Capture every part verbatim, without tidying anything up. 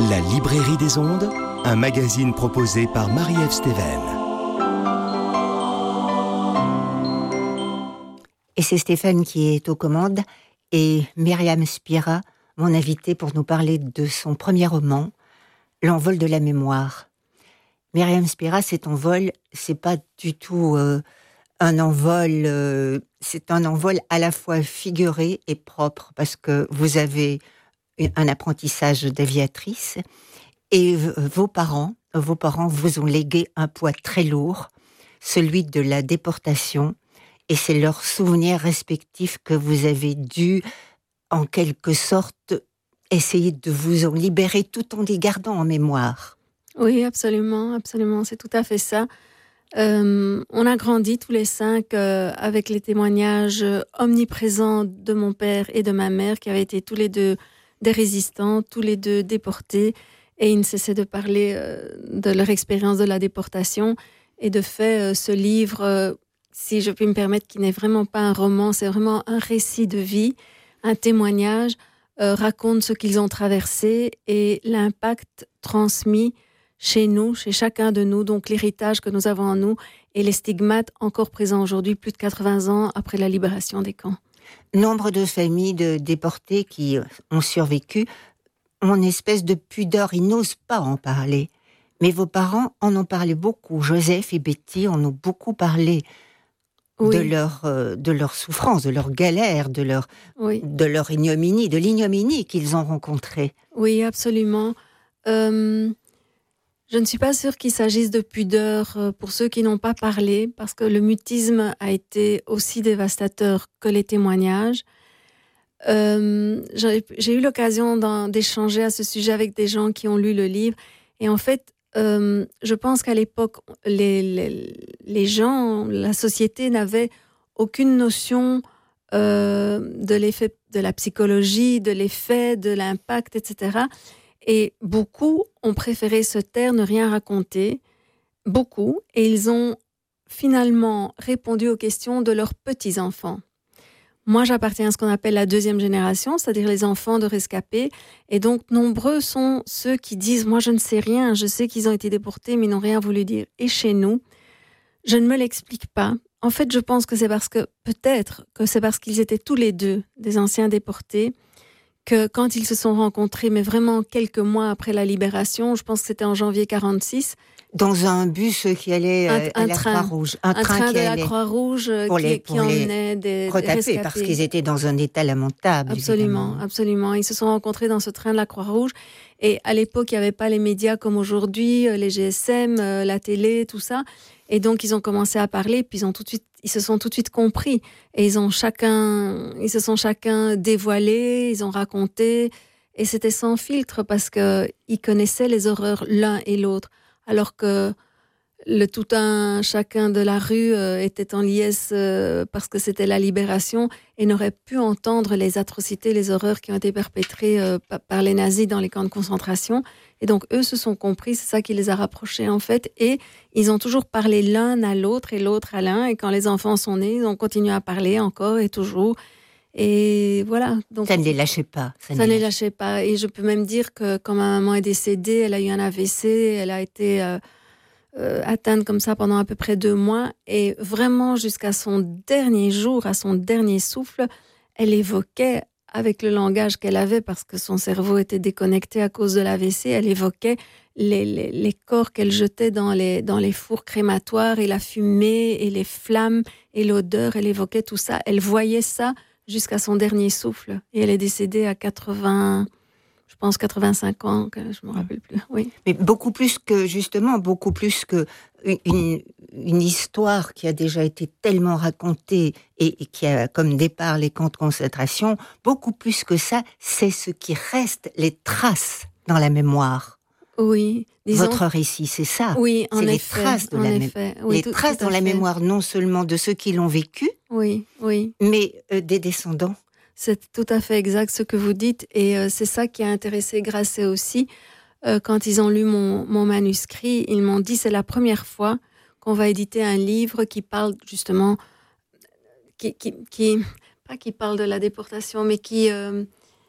La Librairie des Ondes, un magazine proposé par Marie-Ève Stéven. Et c'est Stéphane qui est aux commandes et Myriam Spira, mon invitée pour nous parler de son premier roman, L'envol de la mémoire. Myriam Spira, cet envol, c'est pas du tout euh, un envol, euh, c'est un envol à la fois figuré et propre, parce que vous avez un apprentissage d'aviatrice et v- vos parents, vos parents vous ont légué un poids très lourd, celui de la déportation, et c'est leurs souvenirs respectifs que vous avez dû, en quelque sorte, essayer de vous en libérer tout en les gardant en mémoire. Oui, absolument, absolument, c'est tout à fait ça. Euh, on a grandi tous les cinq euh, avec les témoignages omniprésents de mon père et de ma mère, qui avaient été tous les deux des résistants, tous les deux déportés, et ils ne cessaient de parler euh, de leur expérience de la déportation. Et de fait, euh, ce livre, euh, si je puis me permettre, qui n'est vraiment pas un roman, c'est vraiment un récit de vie, un témoignage, euh, raconte ce qu'ils ont traversé et l'impact transmis chez nous, chez chacun de nous, donc l'héritage que nous avons en nous et les stigmates encore présents aujourd'hui, plus de quatre-vingts ans après la libération des camps. Nombre de familles de déportés qui ont survécu ont une espèce de pudeur, ils n'osent pas en parler. Mais vos parents en ont parlé beaucoup. Joseph et Betty en ont beaucoup parlé Oui. de leur euh, de leur souffrance, de leur galère, de leur Oui. de leur ignominie, de l'ignominie qu'ils ont rencontrée. Oui, absolument. Euh, je ne suis pas sûre qu'il s'agisse de pudeur euh, pour ceux qui n'ont pas parlé, parce que le mutisme a été aussi dévastateur que les témoignages. Euh, j'ai, j'ai eu l'occasion d'en, d'échanger à ce sujet avec des gens qui ont lu le livre. Et en fait, euh, je pense qu'à l'époque, les, les, les gens, la société n'avait aucune notion euh, de l'effet de la psychologie, de l'effet, de l'impact, et cetera. Et beaucoup ont préféré se taire, ne rien raconter. Beaucoup. Et ils ont finalement répondu aux questions de leurs petits-enfants. Moi, j'appartiens à ce qu'on appelle la deuxième génération, c'est-à-dire les enfants de rescapés. Et donc, nombreux sont ceux qui disent « Moi, je ne sais rien, je sais qu'ils ont été déportés, mais ils n'ont rien voulu dire. » Et chez nous, je ne me l'explique pas. En fait, je pense que c'est parce que, peut-être, que c'est parce qu'ils étaient tous les deux des anciens déportés, que quand ils se sont rencontrés, mais vraiment quelques mois après la libération, je pense que c'était en janvier quarante-six, Dans un bus qui allait un, euh, à un la train, Croix-Rouge. Un, un train, train qui de la allait Croix-Rouge euh, pour qui, les- qui pour les emmenait des, des retapés, rescapés. parce qu'ils étaient dans un état lamentable, Absolument, évidemment. absolument. Ils se sont rencontrés dans ce train de la Croix-Rouge. Et à l'époque, il n'y avait pas les médias comme aujourd'hui, euh, les G S M, euh, la télé, tout ça. Et donc, ils ont commencé à parler, puis ils ont tout de suite, ils se sont tout de suite compris. Et ils ont chacun, ils se sont chacun dévoilés, ils ont raconté. Et c'était sans filtre parce que ils connaissaient les horreurs l'un et l'autre. Alors que le tout un chacun de la rue euh, était en liesse euh, parce que c'était la libération et n'aurait pu entendre les atrocités, les horreurs qui ont été perpétrées euh, pa- par les nazis dans les camps de concentration. Et donc, eux se sont compris, c'est ça qui les a rapprochés, en fait. Et ils ont toujours parlé l'un à l'autre et l'autre à l'un. Et quand les enfants sont nés, ils ont continué à parler encore et toujours. Et voilà. Donc, Ça ne les lâchait pas. Ça ne les lâchait pas. Et je peux même dire que quand ma maman est décédée, elle a eu un A V C, elle a été euh, euh, atteinte comme ça pendant à peu près deux mois. Et vraiment, jusqu'à son dernier jour, à son dernier souffle, elle évoquait, avec le langage qu'elle avait, parce que son cerveau était déconnecté à cause de l'A V C, elle évoquait les, les, les corps qu'elle jetait dans les, dans les fours crématoires et la fumée et les flammes et l'odeur. Elle évoquait tout ça. Elle voyait ça jusqu'à son dernier souffle. Et elle est décédée à quatre-vingts, je pense quatre-vingt-cinq ans, je ne me rappelle plus. Oui. Mais beaucoup plus que, justement, beaucoup plus que une, une histoire qui a déjà été tellement racontée et, et qui a comme départ les camps de concentration, beaucoup plus que ça, c'est ce qui reste, les traces dans la mémoire. Oui. Disons... Votre récit, c'est ça. Oui, en c'est effet. les traces, de en la, effet. mé- Oui, les tout, traces tout dans la fait. mémoire, non seulement de ceux qui l'ont vécu, oui, oui. mais euh, des descendants. C'est tout à fait exact ce que vous dites. Et euh, c'est ça qui a intéressé Grasset aussi. Euh, quand ils ont lu mon, mon manuscrit, ils m'ont dit c'est la première fois qu'on va éditer un livre qui parle justement, qui, qui, qui pas qui parle de la déportation, mais qui, euh,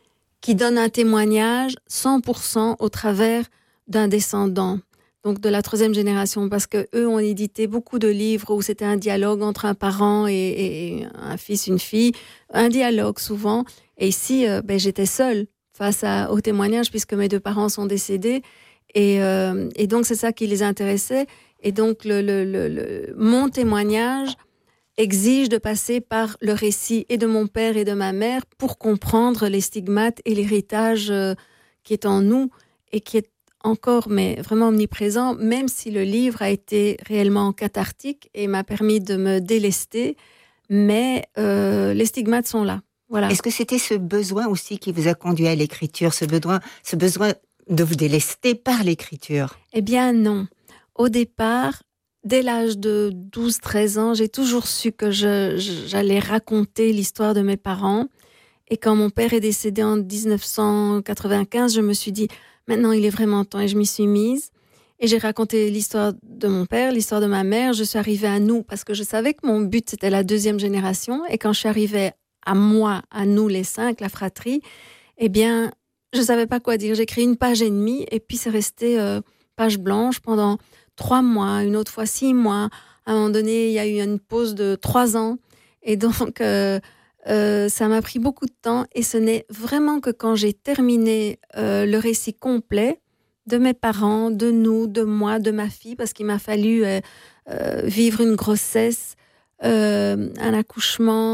qui donne un témoignage cent pour cent au travers d'un descendant, donc de la troisième génération, parce que eux ont édité beaucoup de livres où c'était un dialogue entre un parent et, et un fils, une fille, un dialogue souvent. Et ici, euh, ben, j'étais seule face à, au témoignage puisque mes deux parents sont décédés, et, euh, et donc c'est ça qui les intéressait. Et donc le, le, le, le, mon témoignage exige de passer par le récit et de mon père et de ma mère pour comprendre les stigmates et l'héritage euh, qui est en nous et qui est encore, mais vraiment omniprésent, même si le livre a été réellement cathartique et m'a permis de me délester, mais euh, les stigmates sont là. Voilà. Est-ce que c'était ce besoin aussi qui vous a conduit à l'écriture, ce besoin, ce besoin de vous délester par l'écriture? Eh bien non. Au départ, dès l'âge de douze treize ans, j'ai toujours su que je, j'allais raconter l'histoire de mes parents. Et quand mon père est décédé en dix-neuf cent quatre-vingt-quinze, je me suis dit, maintenant il est vraiment temps, et je m'y suis mise. Et j'ai raconté l'histoire de mon père, l'histoire de ma mère. Je suis arrivée à nous, parce que je savais que mon but, c'était la deuxième génération. Et quand je suis arrivée à moi, à nous les cinq, la fratrie, eh bien, je ne savais pas quoi dire. J'ai écrit une page et demie, et puis c'est resté euh, page blanche pendant trois mois, une autre fois six mois. À un moment donné, il y a eu une pause de trois ans. Et donc... Euh, Euh, ça m'a pris beaucoup de temps et ce n'est vraiment que quand j'ai terminé euh, le récit complet de mes parents, de nous, de moi, de ma fille, parce qu'il m'a fallu euh, euh, vivre une grossesse, euh, un accouchement,